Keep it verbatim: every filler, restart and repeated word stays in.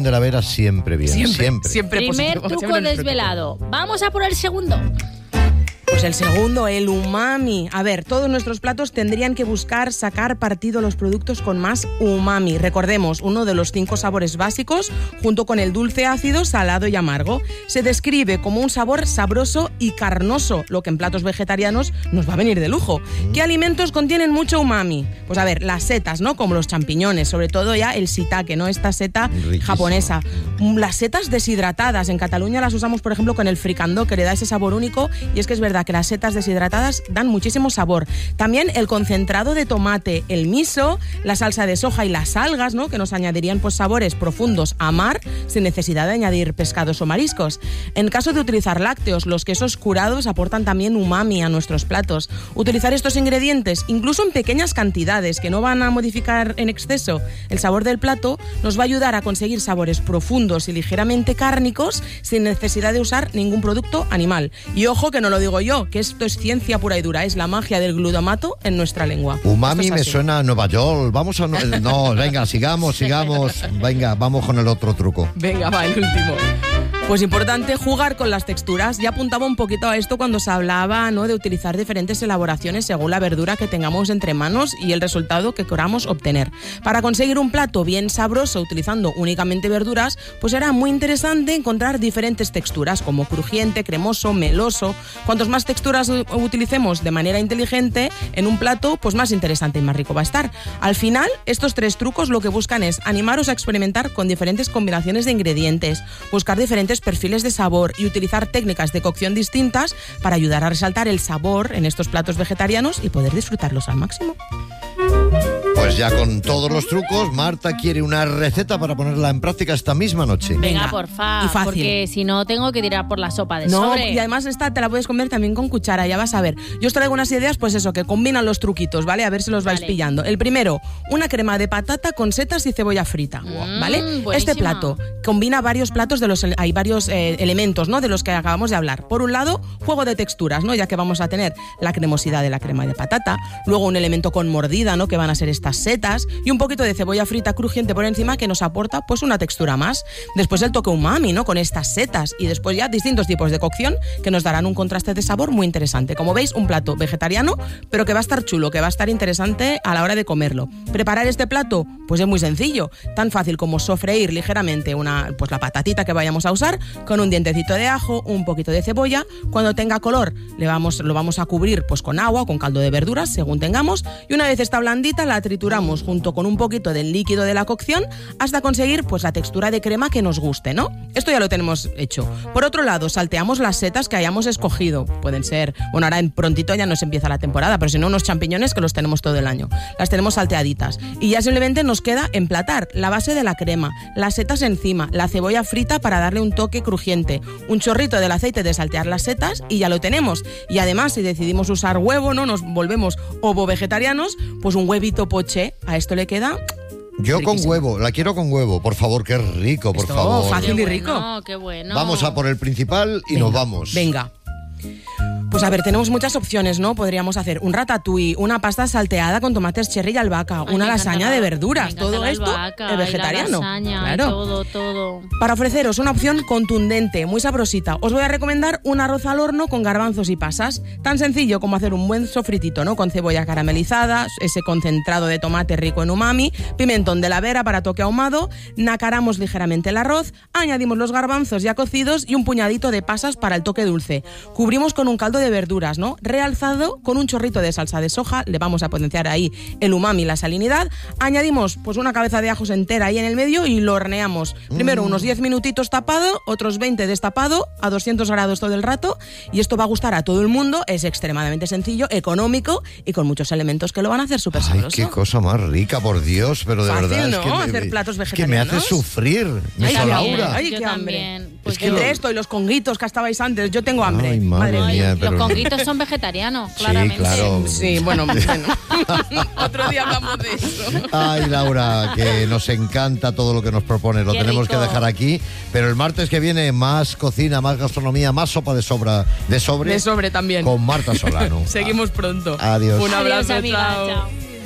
de la Vera siempre bien, siempre. Siempre, siempre Primer positivo, truco siempre desvelado. Vamos a por el segundo. Pues el segundo, el umami. A ver, todos nuestros platos tendrían que buscar sacar partido a los productos con más umami. Recordemos, uno de los cinco sabores básicos, junto con el dulce, ácido, salado y amargo. Se describe como un sabor sabroso y carnoso, lo que en platos vegetarianos nos va a venir de lujo. Mm. ¿Qué alimentos contienen mucho umami? Pues a ver, las setas, ¿no? Como los champiñones, sobre todo ya el shiitake, ¿no? Esta seta Riquísimo. japonesa. Las setas deshidratadas, en Cataluña las usamos, por ejemplo, con el fricandó, que le da ese sabor único, y es que es verdad que las setas deshidratadas dan muchísimo sabor. También el concentrado de tomate, el miso, la salsa de soja y las algas, ¿no? Que nos añadirían pues sabores profundos a mar sin necesidad de añadir pescados o mariscos. En caso de utilizar lácteos, los quesos curados aportan también umami a nuestros platos. Utilizar estos ingredientes, incluso en pequeñas cantidades que no van a modificar en exceso el sabor del plato, nos va a ayudar a conseguir sabores profundos y ligeramente cárnicos sin necesidad de usar ningún producto animal. Y ojo que no lo digo yo, que esto es ciencia pura y dura, es la magia del glutamato en nuestra lengua. Umami me suena a Nueva York. Vamos a... No, no, venga, sigamos, sigamos. Venga, vamos con el otro truco. Venga, va, el último. Pues importante jugar con las texturas. Ya apuntaba un poquito a esto cuando se hablaba, ¿no?, de utilizar diferentes elaboraciones según la verdura que tengamos entre manos y el resultado que queramos obtener. Para conseguir un plato bien sabroso utilizando únicamente verduras, pues era muy interesante encontrar diferentes texturas, como crujiente, cremoso, meloso. Cuantos más texturas utilicemos de manera inteligente en un plato, pues más interesante y más rico va a estar. Al final, estos tres trucos lo que buscan es animaros a experimentar con diferentes combinaciones de ingredientes, buscar diferentes perfiles de sabor y utilizar técnicas de cocción distintas para ayudar a resaltar el sabor en estos platos vegetarianos y poder disfrutarlos al máximo. Pues ya con todos los trucos, Marta quiere una receta para ponerla en práctica esta misma noche. Venga, Venga, porfa, y fácil. porque si no tengo que tirar por la sopa de No, sobre. y además esta te la puedes comer también con cuchara, ya vas a ver. Yo os traigo unas ideas, pues eso, que combinan los truquitos, ¿vale? A ver si los vais Vale. pillando. El primero, una crema de patata con setas y cebolla frita, Mm, ¿vale? buenísima. Este plato combina varios platos de los... Hay varios eh, elementos, ¿no?, de los que acabamos de hablar. Por un lado, juego de texturas, ¿no?, ya que vamos a tener la cremosidad de la crema de patata, luego un elemento con mordida, ¿no?, que van a ser estas setas, y un poquito de cebolla frita crujiente por encima que nos aporta pues una textura más. Después el toque umami, ¿no?, con estas setas, y después ya distintos tipos de cocción que nos darán un contraste de sabor muy interesante. Como veis, un plato vegetariano, pero que va a estar chulo, que va a estar interesante a la hora de comerlo. Preparar este plato, pues es muy sencillo, tan fácil como sofreír ligeramente una, pues la patatita que vayamos a usar con un dientecito de ajo, un poquito de cebolla. Cuando tenga color, le vamos, lo vamos a cubrir pues con agua o con caldo de verduras, según tengamos, y una vez está blandita, la trituramos junto con un poquito del líquido de la cocción hasta conseguir pues la textura de crema que nos guste, ¿no? Esto ya lo tenemos hecho. Por otro lado, salteamos las setas que hayamos escogido. Pueden ser, bueno, ahora en prontito ya nos empieza la temporada, pero si no, unos champiñones que los tenemos todo el año. Las tenemos salteaditas. Y ya simplemente nos queda emplatar la base de la crema, las setas encima, la cebolla frita para darle un toque crujiente, un chorrito del aceite de saltear las setas y ya lo tenemos. Y además, si decidimos usar huevo, ¿no?, nos volvemos ovo vegetarianos, pues un huevito poché, a esto le queda... Yo riquísimo. con huevo, la quiero con huevo, por favor, qué rico, por Esto, favor. fácil. Qué y rico. bueno, qué bueno. Vamos a por el principal y Venga, nos vamos. Venga. Pues a ver, tenemos muchas opciones, ¿no? Podríamos hacer un ratatouille, una pasta salteada con tomates cherry y albahaca, Ay, una me lasaña encanta de la- verduras, me encanta todo la esto albahaca es y la vegetariano. lasaña, Claro. todo, todo. Para ofreceros una opción contundente, muy sabrosita, os voy a recomendar un arroz al horno con garbanzos y pasas. Tan sencillo como hacer un buen sofritito, ¿no?, con cebolla caramelizada, ese concentrado de tomate rico en umami, pimentón de la Vera para toque ahumado, nacaramos ligeramente el arroz, añadimos los garbanzos ya cocidos y un puñadito de pasas para el toque dulce. Cubrimos con un caldo de verduras, ¿no?, realzado con un chorrito de salsa de soja, le vamos a potenciar ahí el umami y la salinidad. Añadimos pues una cabeza de ajos entera ahí en el medio y lo horneamos. Primero unos diez minutitos tapado, otros veinte destapado, a doscientos grados todo el rato, y esto va a gustar a todo el mundo. Es extremadamente sencillo, económico y con muchos elementos que lo van a hacer súper Ay, sabroso. qué cosa más rica, por Dios, pero de Fácil, verdad ¿no? es que me, Hacer platos es que me hace vegetarianos. sufrir, me Ay, hizo también, Laura. ay, Yo qué hambre. también. Pues Es que Entre lo- esto y los conguitos que estabais antes, yo tengo hambre. Ay, madre Ay, mía, pero- Los conguitos son vegetarianos, Sí, claramente. claro. Sí, bueno, bueno. Otro día hablamos de eso. Ay, Laura, que nos encanta todo lo que nos propones, lo Qué tenemos rico. que dejar aquí, pero el martes que viene más cocina, más gastronomía, más sopa de sobra, de sobre, De sobre también. con Marta Solano. Seguimos pronto. Adiós. Un abrazo, Adiós, amiga, chao. chao.